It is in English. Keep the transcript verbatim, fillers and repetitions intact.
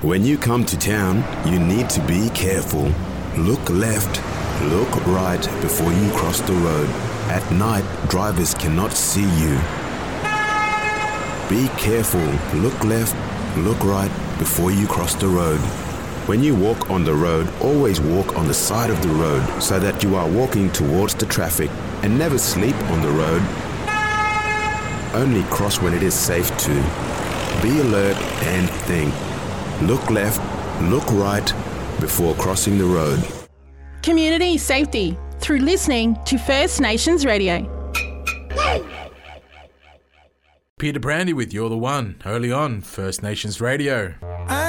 When you come to town, you need to be careful. Look left, look right before you cross the road. At night, drivers cannot see you. Be careful. Look left, look right before you cross the road. When you walk on the road, always walk on the side of the road so that you are walking towards the traffic, and never sleep on the road. Only cross when it is safe to. Be alert and think. Look left, look right before crossing the road. Community safety through listening to First Nations Radio. Peter Brandy with You're the One, early on First Nations Radio.